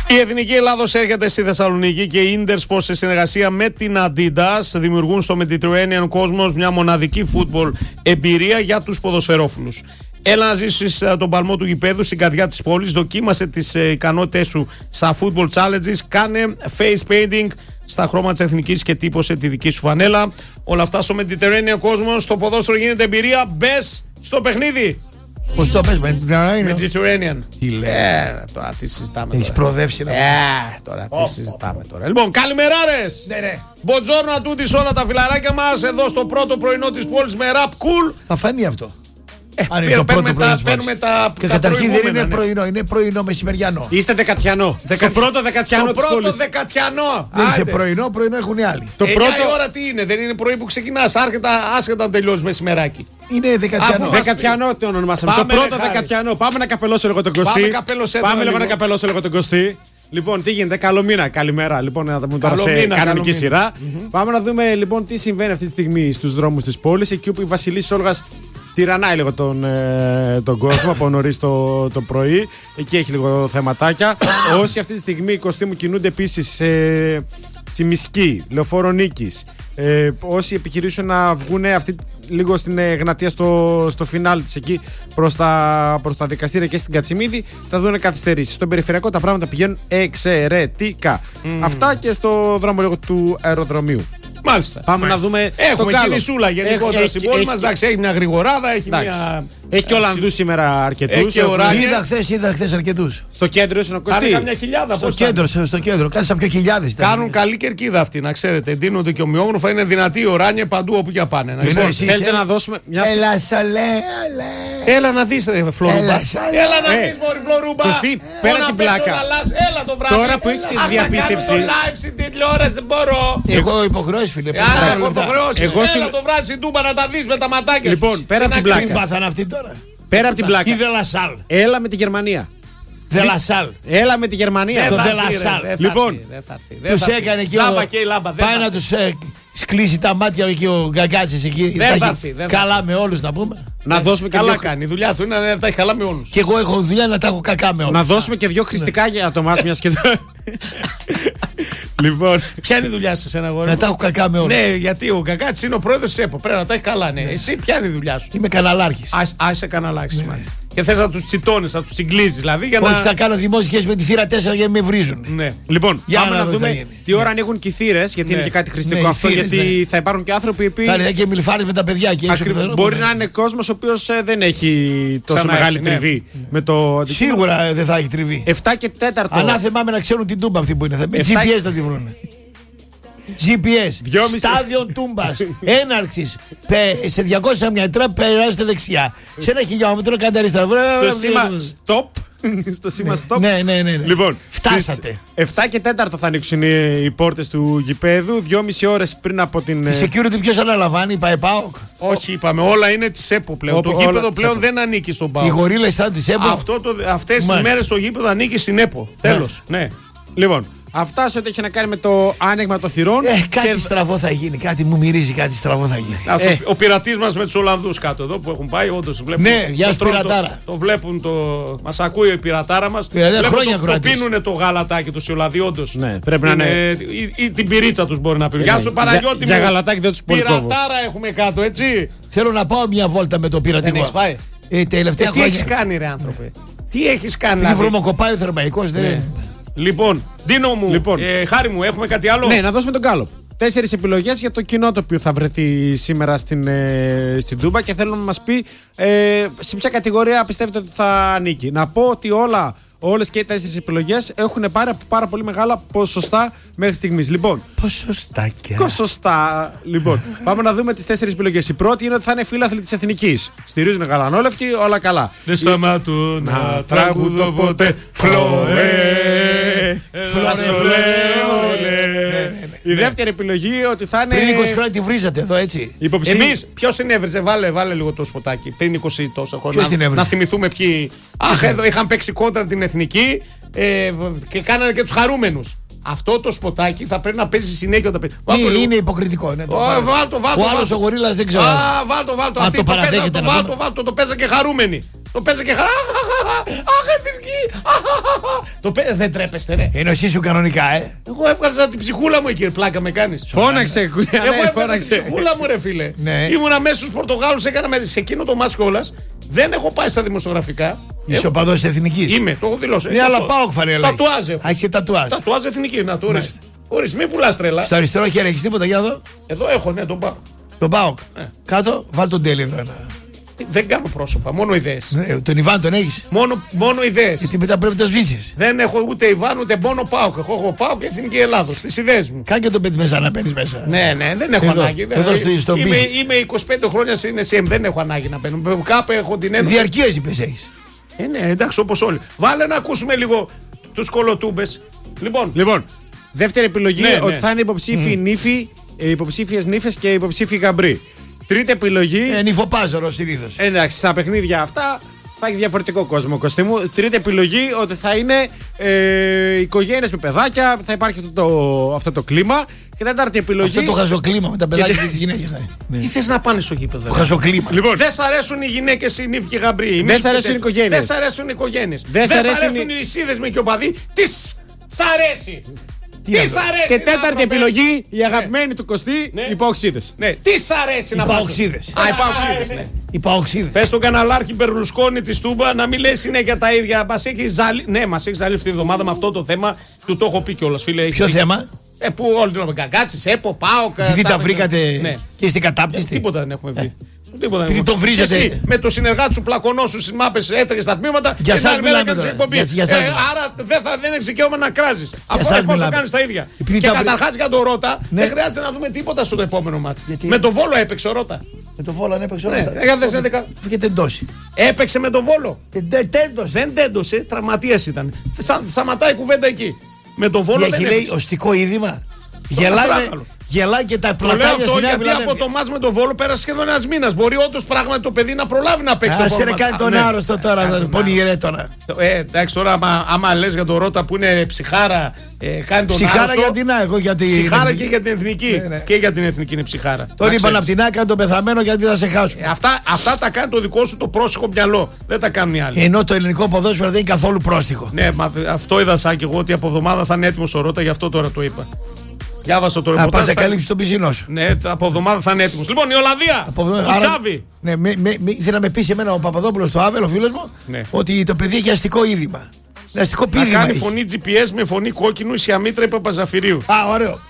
Η Εθνική Ελλάδος έρχεται στη Θεσσαλονίκη και η Intersport σε συνεργασία με την Adidas δημιουργούν στο Mediterranean Cosmos μια μοναδική φούτμπολ εμπειρία για τους ποδοσφαιρόφιλους. Έλα να ζήσεις τον παλμό του γηπέδου στην καρδιά της πόλης, δοκίμασε τις ικανότητες σου στα football challenges, κάνε face painting στα χρώματα της εθνικής και τύπωσε τη δική σου φανέλα. Όλα αυτά στο Mediterranean Cosmos, το ποδόσφαιρο γίνεται εμπειρία, μπες στο παιχνίδι. Πώς το πες, Mediterranean. Τι λέει. Τώρα τι συζητάμε. Έχεις προοδεύσει να Τώρα τι συζητάμε τώρα. Λοιπόν, καλημεράρες. Ναι. Μποτζόρνο ατούτης όλα τα φιλαράκια μας εδώ στο πρώτο πρωινό της πόλης με rap cool. Θα φανεί αυτό. Αν είναι το πρώτο πρωινό. Και καταρχήν δεν είναι πρωινό, είναι πρωινό μεσημεριανό. Είστε δεκατιανό. Στο πρώτο δεκατιανό της πόλης. δεκατιανό. Δεν είσαι πρωινό, πρωινό έχουν οι άλλοι. Το πρώτο ώρα τι είναι, δεν είναι πρωί που ξεκινάς, άσχετα αν τελειώσεις μεσημεράκι. Είναι δεκατιανό. Δεκατιανό το ονομάσαμε. Το πρώτο δεκατιανό. Πάμε να καπελώσω λίγο τον Κωστή. Πάμε λίγο να καπελώσω λίγο τον Κωστή. Λοιπόν, τι γίνεται, καλό μήνα, καλημέρα. Λοιπόν, να τα πούμε τώρα σε κανονική σειρά. Πάμε να δούμε λοιπόν τι συμβαίνει αυτή τη στιγμή στους δρόμους της πόλης, εκεί όπου η Βασιλής Όλγας τυραννάει λίγο τον κόσμο από νωρίς το πρωί. Εκεί έχει λίγο θεματάκια. Όσοι αυτή τη στιγμή Κωστή μου κινούνται επίσης σε Τσιμισκή, Λεωφόρο Νίκης, όσοι επιχειρήσουν να βγουν λίγο στην Εγνατία στο φινάλ της εκεί προς τα δικαστήρια και στην Κατσιμίδη, θα δουν καθυστερήσεις. Στον περιφερειακό τα πράγματα πηγαίνουν εξαιρετικά. Αυτά και στο δρόμο λίγο του αεροδρομίου. Μάλιστα. Πάμε να δούμε. Έχουμε κινησούλα γενικότερα στην πόλη μας. Εντάξει, έχει μια γρηγοράδα, έχει και Ολλανδούς σήμερα αρκετούς. Είδα χθες αρκετούς. Στο κέντρο είναι ο Κωστή. Κάνει καμιά χιλιάδα. Στο κέντρο, κάτι σαν πιο χιλιάδες. Κάνουν καλή κερκίδα αυτή, να ξέρετε. Εντείνονται και ομοιόμορφα, είναι δυνατή οράνια παντού όπου για πάνε. Λοιπόν, θέλετε να δώσουμε μια. Έλα να δεις Φλωρούμπα. Έλα να δεις μωρή Φλωρούμπα. Κωστή, πέρα την πλάκα. Έλα το βράδυ. Τώρα που έχεις τη διαπίστευση. Το live στην τηλεόραση δεν μπορώ. Εγώ υποχρεώσει φίλε. Έχω υποχρεώσεις. Έλα το βράδυ στην Τούμπα να τα δεις με τα ματάκια. Λοιπόν, πέρα από την πλάκα. Πέρα από την πλάκα. Ή Δελασάλ. Έλα με τη Γερμανία. Δελασάλ. Έλα με τη Γερμανία. Το Δελασάλ. Λοιπόν, τους έκανε εκεί. Πάει να τους σκλείσει τα μάτια εκεί ο Γκαγκάτσης εκεί. Καλά με όλους να πούμε. Να δώσουμε καλά κάνει. Η δουλειά του είναι να τα έχει καλά με όλους. Και εγώ έχω δουλειά να τα έχω κακά με όλους. Να δώσουμε και δύο χρηστικά για το μάτι μιας και Λοιπόν, ποια είναι η δουλειά σας ένα αγόρι? Να τα έχω κακά με όλους. Ναι, γιατί ο Γκαγκάτσης είναι ο πρόεδρος της ΕΠΟ. Πρέπει να τα έχει καλά, ναι. Εσύ ποια είναι η δουλειά σου? Είμαι καναλάρχης. Είσαι καναλάρχης. Και θες να τους τσιτώνεις, να τους συγκλίζεις δηλαδή για να. Όχι, θα κάνω δημόσια σχέση με τη θύρα 4 για να με βρίζουν. Ναι. Λοιπόν, πάμε να δούμε τι ώρα ανοίγουν και οι θύρες, γιατί είναι και κάτι χρηστικό αυτό. Γιατί θα υπάρχουν και άνθρωποι που. Θα είναι και μιλφάρες με τα παιδιά και μπορεί να είναι κόσμος ο οποίος δεν έχει τόσο μεγάλη τριβή με το. Σίγουρα δεν θα έχει τριβή. 7 και 4. Ανάθεμά με να ξέρουν την Τούμπα αυτή που είναι. Με GPS θα τη βρουν. GPS, στάδιο Τούμπας, έναρξης. Σε 200 μέτρα περάστε δεξιά. Σε 1 χιλιόμετρο κάντε αριστερά. Το σήμα stop. Στο σήμα stop. Ναι. Λοιπόν, φτάσατε. 7 και 4 θα ανοίξουν οι πόρτες του γηπέδου. 2,5 ώρες πριν από την. Η security ποιος αναλαμβάνει, η ΠΑΕΠΑΟΚ? Όχι, είπαμε, όλα είναι της ΕΠΟ πλέον. Το γήπεδο πλέον δεν ανήκει στον ΠΑΟΚ. Οι γορίλες ήταν της ΕΠΟ. Αυτές τις μέρες το γήπεδο ανήκει στην ΕΠΟ. Τέλος. Ναι. Λοιπόν. Αυτά σε ό,τι έχει να κάνει με το άνοιγμα των θυρών. Κάτι στραβό θα γίνει, κάτι μου μυρίζει, κάτι στραβό θα γίνει. Ο πειρατής μας με τους Ολλανδούς κάτω εδώ που έχουν πάει, όντως βλέπουν. Ναι, γεια σου πειρατάρα. Το βλέπουν, μας ακούει ο πειρατάρα μας. Το πίνουνε το γαλατάκι τους οι Ολλανδοί, όντως. Ναι, πρέπει να είναι. Ή την πυρίτσα τους μπορεί να πει. Γεια σου Παναγιώτη. Για γαλατάκι δεν τους πολυκόβω. Πειρατάρα έχουμε κάτω, έτσι. Θέλω να πάω μια βόλτα με το πειρατικό. Δεν έχεις πάει? Τελευταία τι έχεις κάνει, ρε άνθρωπε? Τι έχεις κάνει? Τι βρωμοκοπάει ο θερμαϊκός, δεν. Λοιπόν, Ντίνο μου, Χάρη μου, έχουμε κάτι άλλο? Ναι, να δώσουμε τον Γκάλοπ. 4 επιλογές για το κοινό το οποίο θα βρεθεί σήμερα στην Τούμπα και θέλω να μας πει σε ποια κατηγορία πιστεύετε ότι θα ανήκει. Να πω ότι όλες και οι 4 επιλογές έχουν πάρει πάρα πολύ μεγάλα ποσοστά μέχρι στιγμής. Λοιπόν, ποσοστά. Λοιπόν, πάμε να δούμε τις 4 επιλογές. Η πρώτη είναι ότι θα είναι φίλαθλοι της Εθνικής. Στηρίζουν γαλανόλευκοι, όλα καλά. Δεν σταματούν να τραγουδώ ποτέ. Φλωρέ. Η δεύτερη επιλογή ότι θα είναι. Πριν 20 χρόνια τη βρίζατε εδώ, έτσι. Εμείς, ποιος την έβριζε, βάλε λίγο το σποτάκι. Πριν 20 τόσα χρόνια. Να θυμηθούμε ποιοι. Αχ, εδώ είχαν παίξει κόντρα την Εθνική και κάνανε και τους χαρούμενους. Αυτό το σποτάκι θα πρέπει να παίζει συνέχεια όταν παίζει. Είναι υποκριτικό. Βάλτο. Ο άλλος ο γορίλας δεν ξέρω. Βάλτο. Αυτοί το παίζαν και χαρούμενοι. Το παίζει και χαρά. Αχ, εθνική. Δεν τρέπεστε, ρε. Είναι εσύ σου κανονικά, Εγώ έβγαλα την ψυχούλα μου εκεί, πλάκα με κάνεις. Φώναξε, κουνιά. Εγώ έβγαλα την ψυχούλα μου, ρε φίλε. Ήμουν αμέσως στους Πορτογάλους, έκανα σε εκείνο το μάτς κιόλας. Δεν έχω πάει στα δημοσιογραφικά. Είσαι οπαδός εθνικής. Είμαι, το έχω δηλώσει. Ναι, αλλά πάω φανέλα. Τατουάζ έχω. Έχει τατουάζ. Τατουάζ εθνική, να το ορίστε. Ορίστε, μην πουλάς τρέλα. Στο αριστερό χέρι έχεις τίποτα, για εδώ. Εδώ έχω, ναι, τον πάω. Τον ΠΑΟΚ. Κάτω, βάλ τον τέλειο εδώ. Δεν κάνω πρόσωπα, μόνο ιδέες. Τον Ιβάν τον έχεις. Μόνο ιδέες. Γιατί μετά πρέπει να τα σβήσεις. Δεν έχω ούτε Ιβάν ούτε μόνο ΠΑΟΚ. Έχω ΠΑΟΚ και Εθνική Ελλάδος. Στις ιδέες μου. Κάνε και τον πέντε μέσα να μπαίνεις μέσα. Ναι, δεν έχω ανάγκη. Εδώ είμαι 25 χρόνια στην SM, δεν έχω ανάγκη να μπαίνω. Κάπου έχω την ένωση. Διαρκείας είπες έχεις. Ναι, εντάξει, όπως όλοι. Βάλε να ακούσουμε λίγο τους κολοτούμπες. Λοιπόν, δεύτερη επιλογή ότι θα είναι υποψήφιοι νύφοι, υποψήφιες νύφες και υποψήφιοι γαμπροί. Τρίτη επιλογή. Νυφοπάζαρο συνήθως. Εντάξει, στα παιχνίδια αυτά θα έχει διαφορετικό κόσμο, Κωστή μου. Τρίτη επιλογή ότι θα είναι οικογένειες με παιδάκια, θα υπάρχει αυτό το κλίμα. Και τέταρτη επιλογή. Αυτό το χαζοκλίμα με τα παιδάκια και τις γυναίκες. Τι θες να πάνε στο γήπεδο? Το χαζοκλίμα. Λοιπόν, δεν σ' αρέσουν οι γυναίκες, οι νύφοι και οι γαμπροί. Δεν σ' αρέσουν οι οικογένειες. Δεν σ' αρέσουν οι οικογένειες. Δεν σ' αρέσουν οι σύνδεσμοι και οπαδοί. Τι σ' αρέσει? Τι σ' αρέσει? Και τέταρτη επιλογή, η αγαπημένη του Κωστή, οι παοξίδες. Ναι, τι σ' αρέσει να πας? Οι παοξίδες. Πες στον καναλάρχη Μπερλουσκόνη τη Τούμπα να μην λέει συνέχεια τα ίδια. Μας έχει ζαλίσει αυτή τη εβδομάδα με αυτό το θέμα. Του το έχω πει κιόλας, φίλε. Ποιο θέμα? Που όλοι τον Γκαγκάτσης, ΕΠΟ, ΠΑΟΚ. Επειδή τα βρήκατε και στην κατάπτυστη. Τίποτα δεν έχουμε βρει. Επειδή το βρίζετε. Εσύ με το συνεργάτη σου πλακωνόσου στις μάπες, έτρεχε στα τμήματα. Για και σας μιλάμε τώρα. Άρα δεν έχεις δικαίωμα να κράζεις. Αφού πώς το κάνεις τα ίδια. Και καταρχάς για τον Ρότα δεν χρειάζεται να δούμε τίποτα στο επόμενο μάτσο. Με το Βόλο έπαιξε ο Ρότα. Με το Βόλο αν έπαιξε ο Ρότα. Είχε τεντώσει. Έπαιξε με το Βόλο. Δεν τέντωσε, τραυματίας ήταν. Σταματάει η κουβέντα εκεί. Με το Βόλο δεν λέει οστικό είδημα. Γελάει και τα πλατάνια στην Νέα Φιλαδέλφια. Γιατί από το μάτς με τον Βόλο πέρασε σχεδόν ένας μήνας. Μπορεί όντως πράγματι το παιδί να προλάβει να παίξει. Άσε ρε κάνει τον άρρωστο τώρα, πονηρέ τώρα. Εντάξει τώρα άμα λες για τονΡώτα που είναι ψυχάρα, κάνει τον ψυχάρα άρρωστο. Γιατί να, εγώ για την ψυχάρα και για την εθνική. Και για την εθνική είναι ψυχάρα. Τον είπαν απ' την άκρη τον πεθαμένο γιατί θα σε χάσουν. Αυτά τα κάνει το δικό σου το πρόστιχο μυαλό. Δεν τα κάνουν οι άλλοι. Ενώ το ελληνικό ποδόσφαιρο δεν είναι καθόλου πρόστιχο. Ναι, αυτό είδα σαν και εγώ ότι από εβδομάδα θα είναι έτοιμο ο Ρώτα, γι' αυτό τώρα το είπα. Διάβασα το ρεπορτάζ. Να πας να καλύψεις τον πισινό σου. Ναι, από εβδομάδα θα είναι έτοιμος. Λοιπόν, η Ολλανδία. Ο Τσάβη. Ναι, ήθελα να με πει σε μένα ο Παπαδόπουλος στο Άβελ, ο φίλος μου, ότι το παιδί έχει αστικό είδημα. Αστικό πείδημα. Θα κάνει φωνή GPS με φωνή κόκκινου η Σιαμήτρα η Παπαζαφυρίου. Α, ωραίο.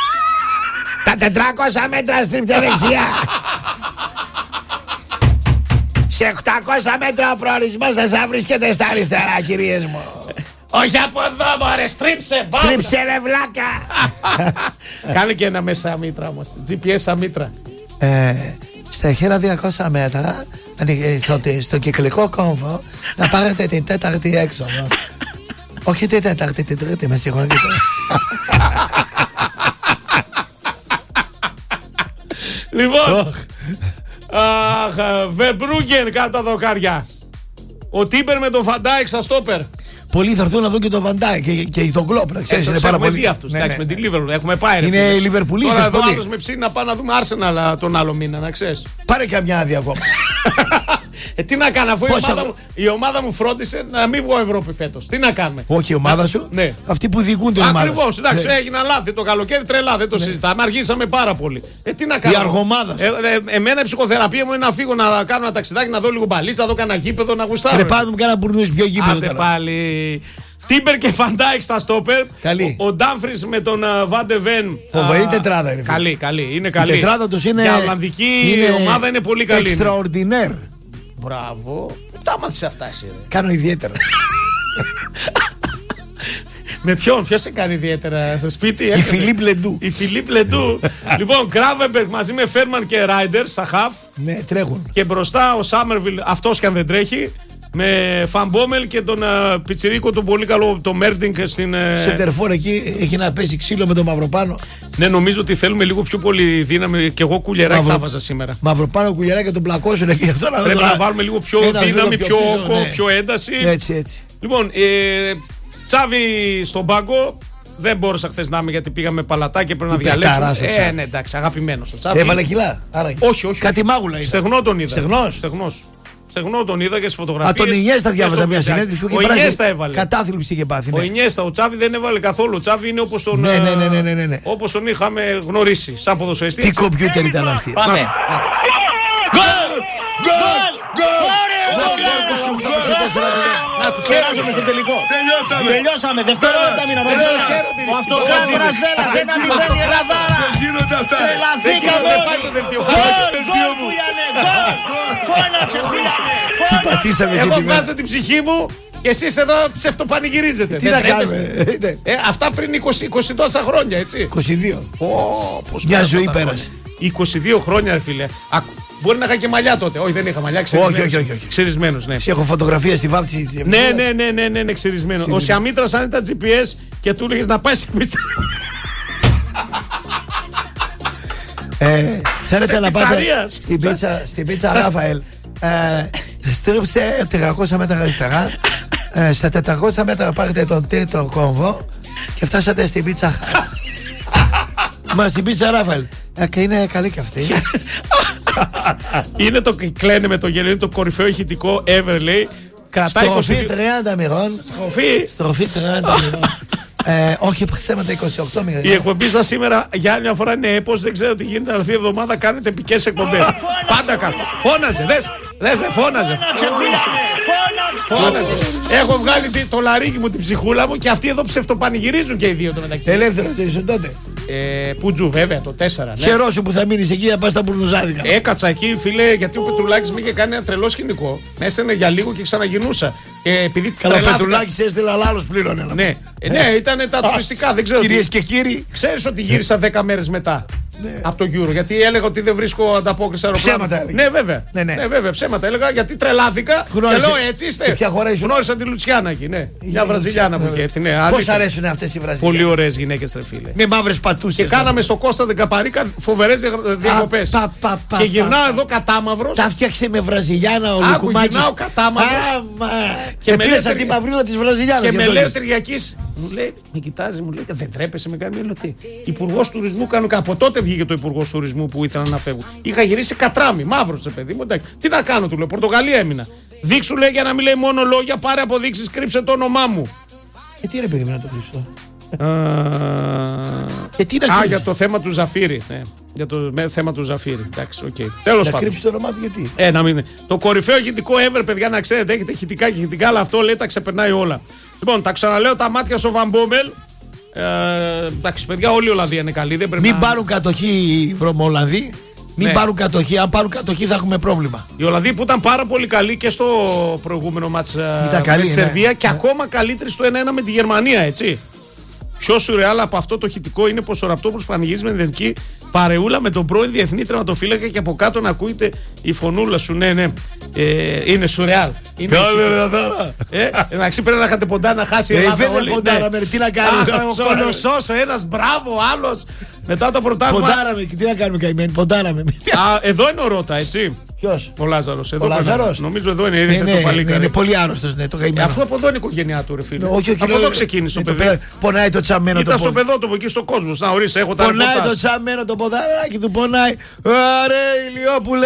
Τα 400 μέτρα στριπτέ δεξιά. Σε 800 μέτρα ο προορισμός σας θα βρίσκεται στα αριστερά, κυρίες μου. Όχι από εδώ μωρέ, στρίψε! Στρίψε ρε βλάκα! Κάνε και ένα μέσα μήτρα όμως, GPS αμήτρα. Στα 1200 μέτρα, στο κυκλικό κόμβο, να πάρετε την τέταρτη έξοδο. Όχι την τέταρτη, την τρίτη, με συγχωρείτε. Λοιπόν, Βερμπρούγκεν κάτω τα δοκάρια. Ο Τίμπερ με τον Φαντάικ στα στόπερ. Πολλοί θα έρθουν να δουν και τον Βαντάικ και τον Κλόπ, να ξέρεις, είναι πάρα πολύ. Έχουμε δει αυτούς, με την Λίβερπουλ, έχουμε πάει. Είναι οι Λιβερπουλίστες. Τώρα εδώ άλλος με ψήνει να πάω να δούμε Arsenal τον άλλο μήνα, να ξέρεις. Πάρε καμιά άδεια ακόμα. Τι να κάνω, αφού η ομάδα μου φρόντισε να μην βγω Ευρώπη φέτος. Τι να κάνουμε. Όχι η ομάδα σου, αυτοί που διοικούν την ομάδα. Ακριβώς, εντάξει, έγιναν λάθη το καλοκαίρι, τρελά, δεν το συζητάμε. Αργήσαμε πάρα πολύ. Τι να κάνω. Η αργομάδα. Εμένα η ψυχοθεραπεία μου είναι να φύγω να κάνω ένα ταξιδάκι, να δω λίγο μπαλίτσα, να δω κανένα γήπεδο, να γουστάρω. Ρε πάμε μου κάνα μπουρνούς πιο γήπεδο. Πάλι. Τίμπερ και Φαντάικ στα στόπερ. Ο Ντάμφρις με τον Βαντεβέν. Φοβερή τετράδα είναι. Καλή. Είναι καλή. Η τετράδα τους είναι. Για Ολλανδική ομάδα είναι πολύ καλή. Extraordinaire. Μπράβο. Τα μάθεις αυτά εσύ ρε. Κάνω ιδιαίτερα. Με ποιον, ποιος σε κάνει ιδιαίτερα στο σπίτι? Η Φιλίπ Λεντού. Η Φιλίπ Λεντού. Λοιπόν, Γκράβεμπεργκ μαζί με Φέρμαν και Ράιντερ στα χαφ. Ναι, τρέχουν. Και μπροστά ο Σάμερβιλ, αυτός και αν δεν τρέχει. Με Φαμπόμελ και τον πιτσιρίκο τον πολύ καλό, τον Μέρντινγκ στην. Σεντερφόρ εκεί έχει να πέσει ξύλο με τον Μαυροπάνο. Ναι, νομίζω ότι θέλουμε λίγο πιο πολύ δύναμη και εγώ κουλιεράκι θα βάζα σήμερα. Μαυροπάνο, κουλιεράκι και τον πλακώσουν εκεί. Αυτό πρέπει να βάλουμε λίγο πιο δύναμη, πιο όκο, πιο ένταση. Έτσι. Λοιπόν, Τσάβη στον πάγκο. Δεν μπόρεσα χθες να είμαι γιατί πήγαμε παλατά και πρέπει να διαλέξουμε. Ναι, εντάξει, αγαπημένος ο Τσάβη. Έβαλε κιλά. Όχι. Κάτι μάγουλα είναι. Στεγνό τον είδα. Στεγνός. Στεγνό τον είδα και στις φωτογραφίες. Τον Ινιέστα διάβαζα μια συνέντευξη που είχε πράξει. Ο Ινιέστα έβαλε. Κατάθλιψη είχε πάθει. Ο Ινιέστα, ο Τσάβη δεν έβαλε καθόλου. Ο Τσάβη είναι όπως τον, όπως τον είχαμε γνωρίσει σαν ποδοσφαιριστή. Τι κομπιούτερ ήταν αυτή. Πάμε. Τελειώσαμε στο τελικό. Τελειώσαμε. Δευτερόλεπτα μήνα. Ο Αυτοκράτορας Βραζέλας 1-0 η Ελλαδάρα. Τρελαθήκαμε. Γκολ Χουλιανέ. Φώναξε Χουλιανέ. Τι πατήσαμε και εγώ βγάζω την ψυχή μου και εσείς εδώ ψευτοπανηγυρίζετε. Τι να κάνουμε. Αυτά πριν 20 τόσα χρόνια, έτσι. 22. Μια ζωή πέρασε. 22 χρόνια, ρε φίλε. Μπορεί να είχα και μαλλιά τότε. Όχι, δεν είχα μαλλιά. Όχι. Ξυρισμένος, ναι. Έχω φωτογραφία στη βάφτιση της Ναι, ξυρισμένο. Ο Σιαμίτρας αν ήταν GPS και του έλεγες να πάει στην πίτσα. Θέλετε να πάτε στην πίτσα Ράφαελ. Στρίψε 300 μέτρα αριστερά. Στα 400 μέτρα πάρετε τον τρίτο κόμβο και φτάσατε στην πίτσα. Μα στην πίτσα Ράφαελ. Και είναι καλή και αυτή. Είναι το κλαίνε με το γέλιο, είναι το κορυφαίο ηχητικό ever, λέει. Κρατάει στροφή 30 μοιρών. Στροφή 30 μοιρών. Όχι, ψέματα 28 μοιρών. Η εκπομπή σας σήμερα για άλλη μια φορά είναι έπος. Δεν ξέρω τι γίνεται, αλλά αυτή η εβδομάδα κάνετε επικές εκπομπές. Πάντα κάνετε. Φώναζε, δες, φώναζε. Έχω βγάλει το λαρίκι μου, την ψυχούλα μου και αυτοί εδώ ψευτοπανηγυρίζουν και οι δύο το μεταξύ. Ελεύθερος ήσουν τότε. Πουτζού, βέβαια, το 4. Ναι. Χαιρόσου που θα μείνεις εκεί να πας στα μπουρνουζάδικα. Έκατσα εκεί, φίλε, γιατί ο Πετρουλάκης με είχε κάνει ένα τρελό σκηνικό. Με έστελνε για λίγο και ξαναγυρνούσα. Καλά, ο Πετρουλάκης έστειλε, αλλά άλλος πλήρωνε. Ναι, ήταν τα τουριστικά, δεν ξέρω. Κυρίες και κύριοι. Ξέρεις ότι γύρισα 10 μέρες μετά. Από το Euro. Γιατί έλεγα ότι δεν βρίσκω ανταπόκριση αεροπλάνου. Ψέματα έλεγα. Ναι, βέβαια, ψέματα έλεγα γιατί τρελάθηκα. Και λέω έτσι είστε. Σε ποια χώρα ήσουν? Γνώρισα τη Λουτσιάνα εκεί. Ναι. Μια Βραζιλιάνα που είχε έρθει. Πώς αρέσουν αυτές οι Βραζιλιάνες? Πολύ ωραίες γυναίκες, ρε φίλε. Με μαύρες πατούσες. Και κάναμε στο Κώστα Δεκαπαρίκα φοβερές διακοπές. Και γυρνάω εδώ κατάμαυρος. Τα φτιάξε με Βραζιλιάνα ο Λουκουμάκης. Γυρνάω κατάμαυρος. Και πήρες από τη μαυρίλα της Βραζιλιάνας. Και με λέει ο Τυριακής. Μου λέει, με κοιτάζει, μου λέει, δεν τρέπεσαι, με κάνει τι. Υπουργός Τουρισμού κανονικά. Από τότε βγήκε το Υπουργός Τουρισμού που ήθελα να φεύγω. Είχα γυρίσει κατράμι, μαύρος, παιδί μου. Τι να κάνω, του λέω, Πορτογαλία έμεινα. Δείξου, λέει, για να μην λέει μόνο λόγια, πάρε αποδείξεις, κρύψε το όνομά μου. Και τι είναι, παιδί μου, να το κρύψω. Και τι να κρύψω. Για το θέμα του Ζαφύρι. Ναι. Για το θέμα του Ζαφύρι. Εντάξει, οκ. Τέλος πάντων. Να κρύψει το όνομά του γιατί. Να μην. Το κορυφαίο ηχητικό ever, παιδιά, να ξέρετε, έχετε ηχητικά και ηχητικά, αλλά αυτό λέει τα ξεπερνάει όλα. Λοιπόν, τα ξαναλέω τα μάτια στο Βαν Μπόμελ. Εντάξει, παιδιά, όλοι οι Ολλανδοί είναι καλοί. Δεν πρέπει μην πάρουν κατοχή οι βρωμοολλανδοί. Μην πάρουν κατοχή. Αν πάρουν κατοχή θα έχουμε πρόβλημα. Οι Ολλανδοί που ήταν πάρα πολύ καλοί και στο προηγούμενο μάτς με τη Σερβία και ακόμα καλύτεροι στο 1-1 με τη Γερμανία, έτσι. Πιο σουρεάλ από αυτό το ηχητικό είναι πως ο Ραπτόπουλος πανηγύριζε με την εθνική παρεούλα με τον πρώην διεθνή τερματοφύλακα και από κάτω να ακούγεται η φωνούλα σου. Ναι. Είναι σουρεάλ. Καλή Ελλαδάρα. Εντάξει, πρέπει να είχατε ποντά να χάσει η Ελλάδα. Ποντάραμε, τι να κάνουμε. Ο Κολοσσός, ο ένας μπράβο, ο άλλος. Μετά το πρωτάθλημα. Ποντάραμε, και τι να κάνουμε καημένοι, ποντάραμε. Εδώ είναι ο Ρώτα, έτσι. Ποιος? Ο Λάζαρος. Ο Λάζαρος. Νομίζω εδώ είναι. Είναι πολύ άρρωστος, ναι, το καημένο. Αφού από εδώ είναι η οικογένειά του, ρε φίλε. Όχι, από εδώ ξεκίνησε το παιδί. Πονάει το τσαμένο το πόδι. Ήταν στο παιδότοπο εκεί στο κόσμο. Να ορίστε, έχω τα πονάει το τσαμένο το ποδαράκι του, πονάει. Αρέ, Ηλιόπουλε.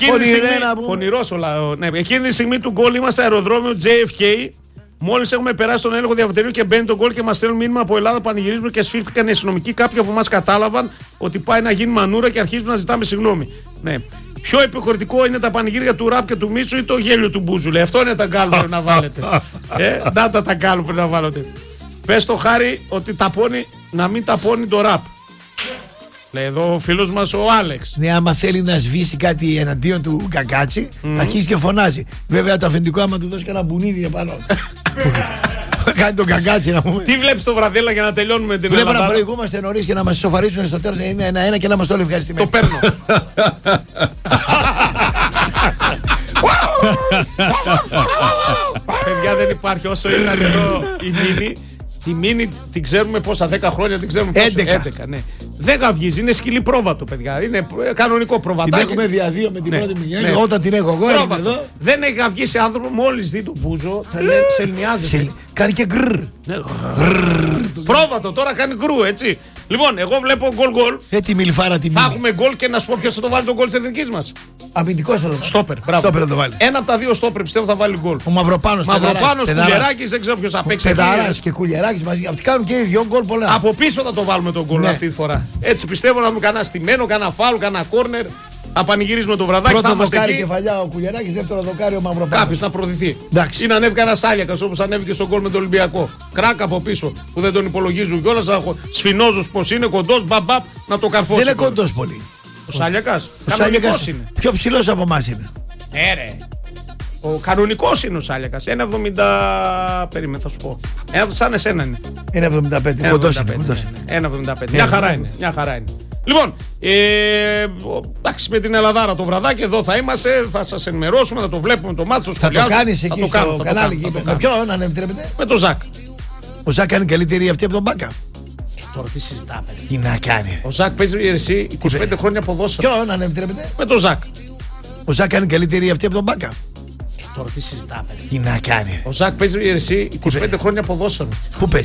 Εκείνη τη στιγμή του γκολ είμαστε αεροδρόμιο JFK. Μόλις έχουμε περάσει τον έλεγχο διαβατηρίου και μπαίνει τον γκολ και μας στέλνουν μήνυμα από Ελλάδα, πανηγυρίζουμε και σφίχτηκαν οι αστυνομικοί. Κάποιοι από εμάς κατάλαβαν ότι πάει να γίνει μανούρα και αρχίζουν να ζητάμε συγγνώμη. Ναι. Πιο επιχωρητικό είναι τα πανηγύρια του Ραπ και του Μίτσου ή το γέλιο του Μπούζουλε. Αυτό είναι τα γκάλου που πρέπει να βάλετε. Να τα γκάλου που πρέπει να βάλετε. Πες το Χάρη ότι να μην ταπώνει το Ραπ. Λέει εδώ ο φίλος μας ο Άλεξ. Ναι, άμα θέλει να σβήσει κάτι εναντίον του Γκαγκάτσι, αρχίζει και φωνάζει. Βέβαια το αφεντικό, άμα του δώσει κανένα μπουνίδι επάνω. Κάνει τον Γκαγκάτσι να πούμε. Τι βλέπεις το βραδέλα για να τελειώνουμε την Ελλάδα? Βλέπω να προηγούμαστε νωρίς και να μας σοφαρίσουν στο τέλος. Είναι ένα-ένα και να μας το όλοι ευχαριστημένοι. Το παίρνω. Παιδιά, δεν υπάρχει όσο ήταν εδώ η Μίνη. Τη Μίνη την ξέρουμε πόσα, 10 χρόνια την ξέρουμε πόσα. 11. Ναι. Δεν γαυγίζει, είναι σκυλή πρόβατο, παιδιά. Είναι κανονικό προβατάκι. Την έχουμε διαδύο με την πρώτη μηνιά. Όταν την έχω εγώ, είμαι εδώ. Δεν έχει γαυγίσει άνθρωπο, μόλις δει τον Μπούζο, σελνιάζεται. Κάνει και γκρρρ. Πρόβατο, τώρα κάνει γκρου, έτσι. Λοιπόν, εγώ βλέπω γκολ. Τη μιλφάρα τη θα έχουμε γκολ και να σου πω ποιος θα το βάλει τον γκολ της εθνικής μας. Αμυντικός θα το βάλει. Στόπερ, Στόπερ θα το βάλει. Ένα από τα δύο στόπερ πιστεύω θα βάλει γκολ. Ο Μαυροπάνος, Κουλιεράκης, δεν ξέρω ποιος θα παίξει. Πεδαράς και Κουλιεράκης μαζί. Αυτοί κάνουν και οι δυο γκολ πολλά. Από πίσω θα το βάλουμε τον γκολ αυτή τη φορά. Έτσι πιστεύω να δούμε κανένα στημένο, κανένα φάουλ, κανένα κόρνερ. Θα πανηγυρίζουμε το βραδάκι. Πρώτο δοκάρι κεφαλιά ο Κουλιεράκης, δεύτερο δοκάρι ο Μαυροπάνος. Κάποιος να προωθηθεί. Ή να ανέβει κανένα Σάλιακας όπως ανέβηκε στον γκολ με τον Ολυμπιακό. Κράκα από πίσω που δεν τον υπολογίζουν κιόλας. Σφινόζος πως είναι, κοντός, μπαμπαπ να το καρφώσει. Δεν είναι κοντός πολύ. Ο Σάλιακας. Κανονικός είναι. Πιο ψηλός από εμάς είναι. Ρε. Ο κανονικός είναι ο Σάλιακας. 1,70. Περίμενε, θα σου πω. Σαν εσένα είναι. 1,75. Κοντός είναι. 1,75. Μια χαρά είναι. Λοιπόν, εντάξει, με την Ελλαδάρα το βραδάκι εδώ θα είμαστε, θα σας ενημερώσουμε, θα το βλέπουμε το μάτι, το σχολιάζουμε. Θα το κάνεις εκεί στο κανάλι. Με ποιον, αν επιτρέπετε? Με τον Ζακ. Ο Ζακ κάνει καλύτερη αυτή από τον Μπάκα. Τώρα τι συζητάμε. Τι να κάνει. Ο Ζακ παίζει εσύ 25 χρόνια ποδόσφαιρο. Ποιον, αν επιτρέπετε? Με τον Ζακ. Ο Ζακ κάνει καλύτερη αυτή από τον Μπάκα. Τώρα τι συζητάμε. Τι να κάνει. Ο Ζακ παίζει εσύ 25 χρόνια ποδόσφαιρο. Πού παίζει?